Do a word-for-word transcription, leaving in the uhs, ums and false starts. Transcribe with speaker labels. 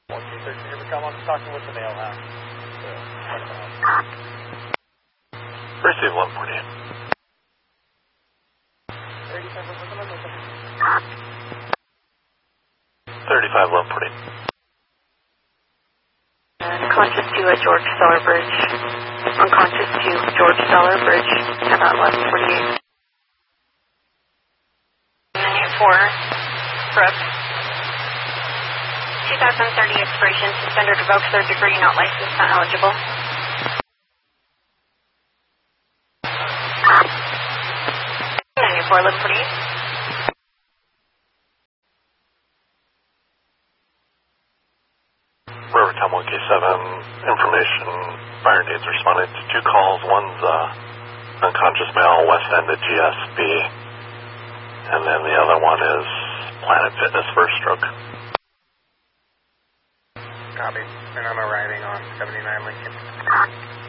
Speaker 1: one two thirteen, here we come. I'm talking with the male now.
Speaker 2: Receive one forty-eight. thirty-five eleven forty-eight.
Speaker 3: Unconscious to at George Stellar Bridge. Unconscious to George Stellar Bridge, about eleven forty-eight. nine eight four, Brooke. twenty thirty expiration, suspender revoked, third degree, not licensed, not eligible. nine eight four, eleven forty-eight.
Speaker 2: River Tom one K seven, information, fire needs responding to two calls. One's uh, unconscious male, west end of G S B, and then the other one is Planet Fitness first stroke.
Speaker 1: Copy, and I'm arriving on seventy-nine Lincoln.